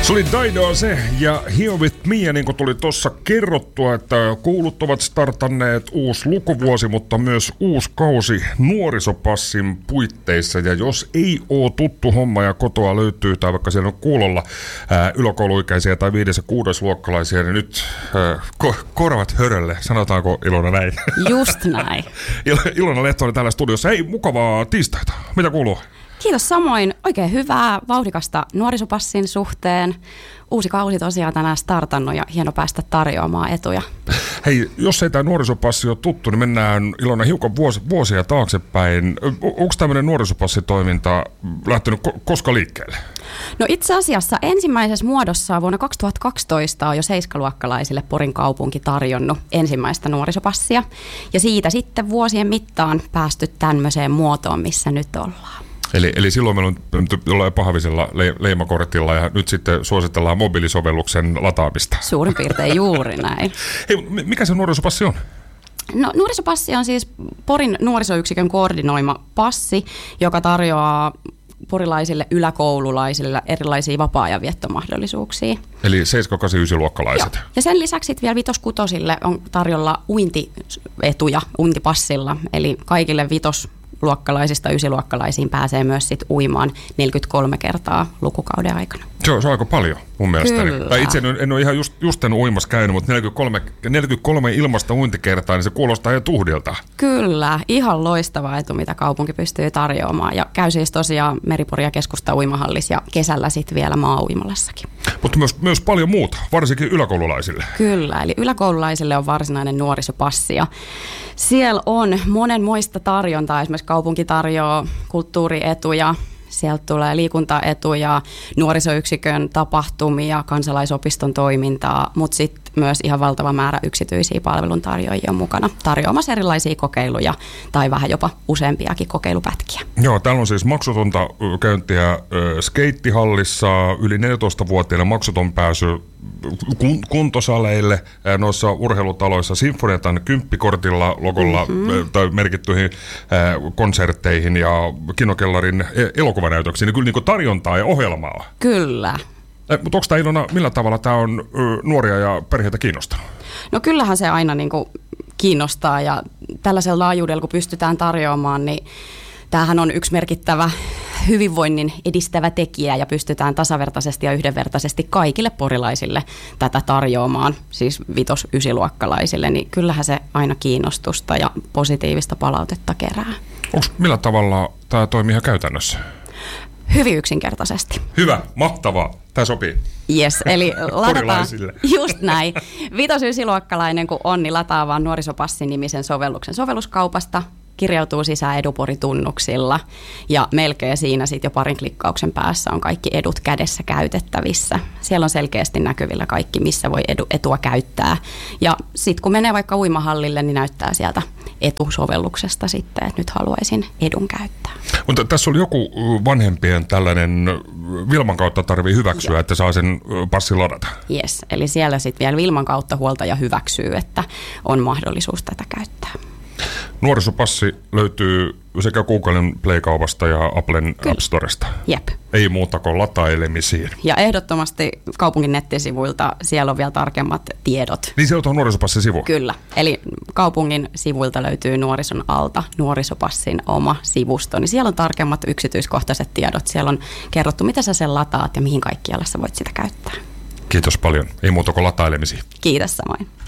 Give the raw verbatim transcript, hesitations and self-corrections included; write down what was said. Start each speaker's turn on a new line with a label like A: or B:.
A: Se oli Didoa se ja Here With Me, ja niin kuin tuli tuossa kerrottua, että koulut ovat startanneet uusi lukuvuosi, mutta myös uusi kausi nuorisopassin puitteissa. Ja jos ei ole tuttu homma ja kotoa löytyy, tai vaikka siellä on kuulolla ää, yläkouluikäisiä tai viides- ja kuudesluokkalaisia, niin nyt ää, ko- korvat hörölle, sanotaanko Ilona näin?
B: Just näin.
A: Il- Ilona Lehtonen täällä studiossa. Hei, mukavaa tiistaita. Mitä kuuluu?
B: Kiitos samoin. Oikein hyvää, vauhdikasta nuorisopassin suhteen. Uusi kausi tosiaan tänään startannut ja hieno päästä tarjoamaan etuja.
A: Hei, jos ei tämä nuorisopassi ole tuttu, niin mennään Ilona hiukan vuosi, vuosia taaksepäin. Onko tämmöinen nuorisopassitoiminta lähtenyt ko- koska liikkeelle?
B: No itse asiassa ensimmäisessä muodossa vuonna kaksituhattakaksitoista on jo seiskaluokkalaisille Porin kaupunki tarjonnut ensimmäistä nuorisopassia. Ja siitä sitten vuosien mittaan päästy tämmöiseen muotoon, missä nyt ollaan.
A: Eli, eli silloin meillä on jollain pahavisella le- leimakortilla ja nyt sitten suositellaan mobiilisovelluksen lataamista.
B: Suurin piirtein juuri näin.
A: Hei, mikä se nuorisopassi on?
B: No, nuorisopassi on siis Porin nuorisoyksikön koordinoima passi, joka tarjoaa porilaisille yläkoululaisille erilaisia vapaa-ajan viettomahdollisuuksia.
A: Eli seitsemän, kahdeksan, yhdeksän luokkalaisset.
B: Joo. Ja sen lisäksi vielä vitos-kutosille on tarjolla uintietuja uintipassilla, eli kaikille vitos luokkalaisista ysiluokkalaisiin pääsee myös sit uimaan neljäkymmentäkolme kertaa lukukauden aikana.
A: Se on, se on aika paljon mun mielestäni.
B: Kyllä.
A: Tai itse en, en ole ihan just, just en uimassa käynyt, mutta neljäkymmentäkolme, neljäkymmentäkolme ilmasta uintikertaa, niin se kuulostaa ihan tuhdilta.
B: Kyllä, ihan loistava etu, mitä kaupunki pystyy tarjoamaan. Ja käy siis tosiaan Meri-Pori ja keskusta uimahallissa ja kesällä sitten vielä maa-uimalassakin.
A: Mutta myös, myös paljon muuta, varsinkin yläkoululaisille.
B: Kyllä, eli yläkoululaisille on varsinainen nuorisopassi. Ja siellä on monenmoista tarjontaa, esimerkiksi kaupunki tarjoaa kulttuurietuja, sieltä tulee liikuntaetuja, nuorisoyksikön tapahtumia, kansalaisopiston toimintaa, mutta sitten myös ihan valtava määrä yksityisiä palveluntarjoajia on mukana tarjoamassa erilaisia kokeiluja tai vähän jopa useampiakin kokeilupätkiä.
A: Joo, täällä on siis maksutonta käyntiä äh, skeittihallissa, yli neljätoistavuotiaille maksuton pääsy kun, kuntosaleille, äh, noissa urheilutaloissa, Sinfoniatan kymppikortilla logolla mm-hmm. äh, tai merkittyihin äh, konsertteihin ja Kinokellarin elokuvanäytöksiin, niin kyllä niin kuin tarjontaa ja ohjelmaa.
B: Kyllä.
A: Eh, mutta onko tämä Ilona, millä tavalla tämä on ö, nuoria ja perheitä kiinnostanut?
B: No kyllähän se aina niin kuin kiinnostaa ja tällaisella laajuudella kun pystytään tarjoamaan, niin tämähän on yksi merkittävä hyvinvoinnin edistävä tekijä ja pystytään tasavertaisesti ja yhdenvertaisesti kaikille porilaisille tätä tarjoamaan, siis vitos-ysiluokkalaisille, niin kyllähän se aina kiinnostusta ja positiivista palautetta kerää.
A: Onko millä tavalla tämä toimii ihan käytännössä?
B: Hyvin yksinkertaisesti.
A: Hyvä, mahtavaa. Tämä sopii.
B: Yes, eli ladataan, just näin. Vitos-ysiluokkalainen kun on, niin lataa vaan nuorisopassin-nimisen sovelluksen sovelluskaupasta, kirjautuu sisään Edupori-tunnuksilla ja melkein siinä sitten jo parin klikkauksen päässä on kaikki edut kädessä käytettävissä. Siellä on selkeästi näkyvillä kaikki, missä voi edu, etua käyttää. Ja sitten kun menee vaikka uimahallille, niin näyttää sieltä etusovelluksesta sitten, että nyt haluaisin edun käyttää.
A: Mutta tässä oli joku vanhempien tällainen Wilman kautta tarvii hyväksyä, Joo. että saa sen passin ladata.
B: Yes, eli siellä sitten vielä Wilman kautta huoltaja hyväksyy, että on mahdollisuus tätä käyttää.
A: Nuorisopassi löytyy sekä Googlen Play-kaupasta ja Applen Kyllä. App Storesta.
B: Jep.
A: Ei muuta kuin latailemisiin.
B: Ja ehdottomasti kaupungin nettisivuilta siellä on vielä tarkemmat tiedot.
A: Niin siellä on nuorisopassin sivu?
B: Kyllä. Eli kaupungin sivuilta löytyy nuorison alta nuorisopassin oma sivusto. Niin siellä on tarkemmat yksityiskohtaiset tiedot. Siellä on kerrottu, mitä sä sen lataat ja mihin kaikkialle sä voit sitä käyttää.
A: Kiitos paljon. Ei muuta kuin latailemisiin.
B: Kiitos samoin.